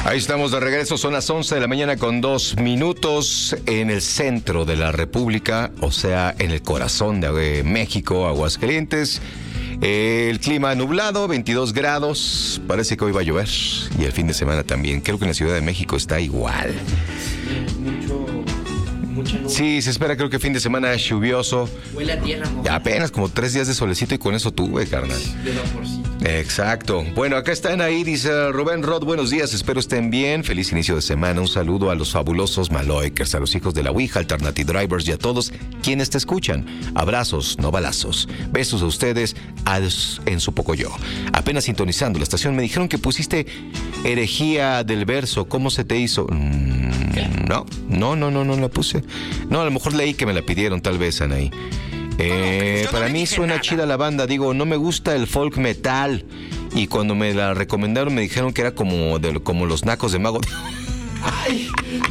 Ahí estamos de regreso, son las 11 de la mañana con 2 minutos en el centro de la República, o sea, en el corazón de México, Aguascalientes. El clima nublado, 22 grados, parece que hoy va a llover y el fin de semana también. Creo que en la Ciudad de México está igual. Mucha nube. Sí, se espera, creo que fin de semana lluvioso. Huele a tierra mojada. Apenas como 3 días de solecito y con eso tuve, carnal. De vaporcito. Exacto. Bueno, acá están ahí, dice Rubén Rod, buenos días, espero estén bien. Feliz inicio de semana. Un saludo a los fabulosos Maloikers, a los hijos de la Ouija, Alternative Drivers y a todos quienes te escuchan. Abrazos, no balazos. Besos a ustedes en su Pocoyo. Apenas sintonizando la estación, me dijeron que pusiste herejía del verso. ¿Cómo se te hizo? No la puse. No, a lo mejor leí que me la pidieron, tal vez, Anaí. Para mí suena chida la banda, digo, no me gusta el folk metal. Y cuando me la recomendaron me dijeron que era como los nacos de Mago. Ay.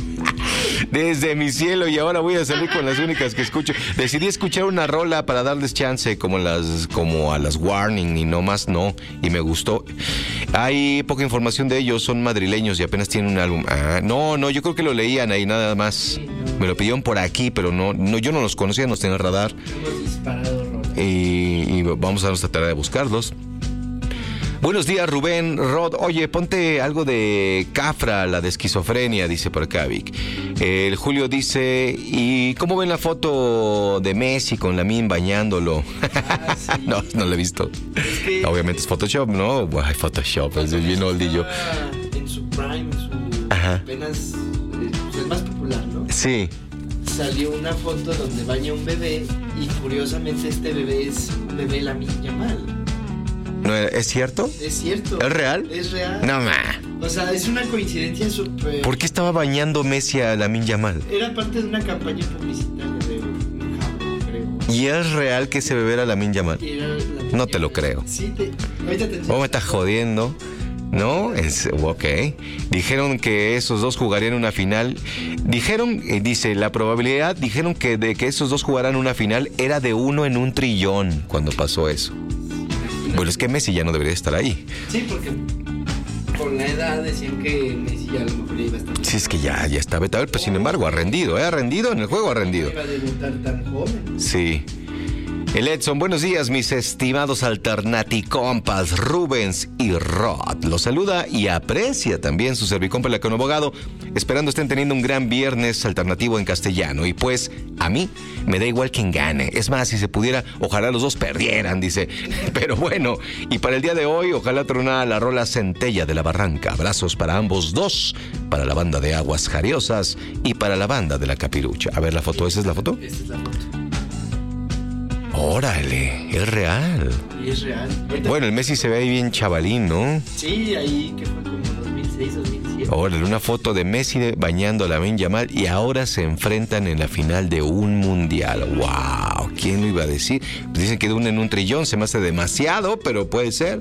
Desde mi cielo, y ahora voy a salir con las únicas que escucho. Decidí escuchar una rola para darles chance, como a las Warning, y no más no, y me gustó. Hay poca información de ellos, son madrileños y apenas tienen un álbum. No, yo creo que lo leían ahí nada más. Me lo pidieron por aquí, pero no, yo no los conocía, no tenía radar. Hemos disparado rolas. Y vamos a darnos la tarea de buscarlos. Buenos días, Rubén Rod. Oye, ponte algo de Cafra, la de esquizofrenia, dice por acá, Vic. El Julio dice, ¿y cómo ven la foto de Messi con Lamine bañándolo? Sí. No la he visto. Es que, obviamente es Photoshop, ¿no? Ay, Photoshop, es bien oldillo. En su prime, apenas el más popular, ¿no? Sí. Salió una foto donde baña un bebé y curiosamente este bebé es un bebé Lamine Yamal. ¿No, ¿es cierto? Es cierto. ¿Es real? Es real. No, O sea, es una coincidencia súper... ¿Por qué estaba bañando Messi a Lamine Yamal? Era parte de una campaña publicitaria de un jabón, creo. ¿Y es real que ese bebé era Lamine Yamal? No te lo creo. Sí, ahorita te enseño. ¿Cómo me estás jodiendo? ¿No? Ok. Dijeron que esos dos jugarían una final. Dijeron, dice, la probabilidad, dijeron que de que esos dos jugaran una final era de 1 en 1 trillón cuando pasó eso. Bueno, es que Messi ya no debería estar ahí. Sí, porque con la edad decían que Messi ya a lo mejor iba a estar. Sí, es que ya está vetado, pero sin embargo ha rendido en el juego ha rendido. No iba a debutar tan joven. Sí. El Edson, buenos días, mis estimados Alternaticompas, Rubens y Rod. Los saluda y aprecia también su servicompa el Lacano Abogado, esperando estén teniendo un gran viernes alternativo en castellano. Y pues, a mí me da igual quien gane. Es más, si se pudiera, ojalá los dos perdieran, dice. Pero bueno, y para el día de hoy, ojalá tronara la rola Centella de la Barranca. Abrazos para ambos dos, para la banda de Aguas Jariosas y para la banda de La Capirucha. A ver la foto, ¿esa es la foto? Esta es la foto. Órale, es real. Y es real. Bueno, el Messi se ve ahí bien chavalín, ¿no? Sí, ahí que fue como 2006, 2007. Órale, una foto de Messi bañando a Lamine Yamal y ahora se enfrentan en la final de un mundial. ¡Wow! ¿Quién lo iba a decir? Pues dicen que de 1 en 1 trillón, se me hace demasiado, pero puede ser.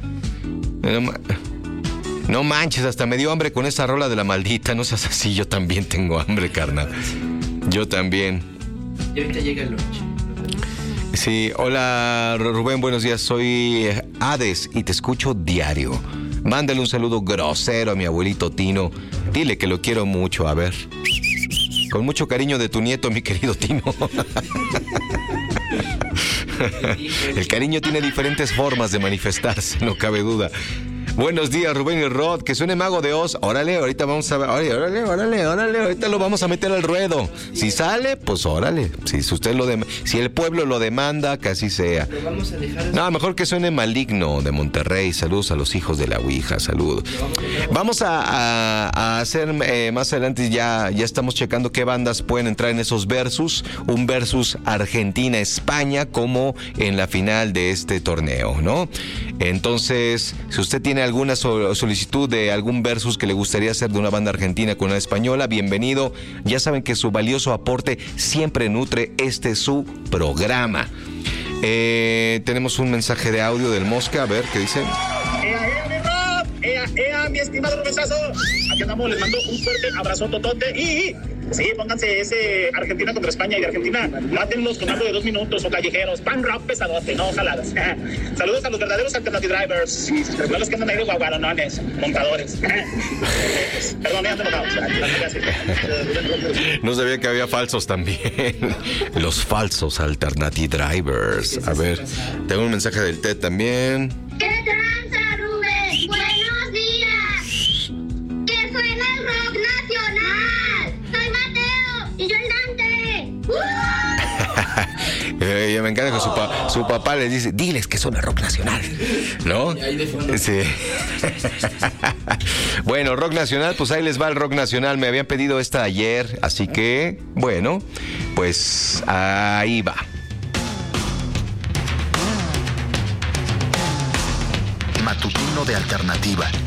No manches, hasta me dio hambre con esa rola de la maldita. No seas así, yo también tengo hambre, carnal. Yo también. Y ahorita llega el lunch. Sí, hola Rubén, buenos días, soy Hades y te escucho diario. Mándale un saludo grosero a mi abuelito Tino. Dile que lo quiero mucho, a ver. Con mucho cariño de tu nieto, mi querido Tino. El cariño tiene diferentes formas de manifestarse, no cabe duda. Buenos días, Rubén y Rod, que suene Mago de Oz. Órale, ahorita vamos a ver. Órale, ahorita lo vamos a meter al ruedo. Si sale, pues órale. Si el pueblo lo demanda, que así sea. Lo vamos a dejar. No, mejor que suene Maligno de Monterrey. Saludos a los hijos de la Ouija, saludos. Vamos a hacer más adelante, ya estamos checando qué bandas pueden entrar en esos versus. Un versus Argentina-España como en la final de este torneo, ¿no? Entonces, si usted tiene alguna solicitud de algún versus que le gustaría hacer de una banda argentina con una española, bienvenido. Ya saben que su valioso aporte siempre nutre su programa. Tenemos un mensaje de audio del Mosca, a ver qué dice. ¡Ea, ¡Ea, mi estimado Rubensazo! Aquí andamos, les mando un fuerte abrazo totote y... Sí, pónganse ese Argentina contra España y de Argentina. Mátenlos con algo de 2 minutos o callejeros. Pan rock pesadote, no jaladas. Saludos a los verdaderos alternative drivers. No los que andan ahí de guaguaronones, montadores. Perdón, ya ando enojado. No sabía que había falsos también. Los falsos alternative drivers. A ver, tengo un mensaje del TED también. ¿Qué tranza, Rubén? ¡Buenos días! ¡Que suena el rock nacional! ¡Soy Mateo! ¡Y yo el Dante! Me encanta que su papá les dice, diles que suena rock nacional, ¿no? Ahí de fondo. Sí. Bueno, rock nacional, pues ahí les va el rock nacional. Me habían pedido esta ayer, así que, bueno, pues ahí va. Matutino de Alternativa.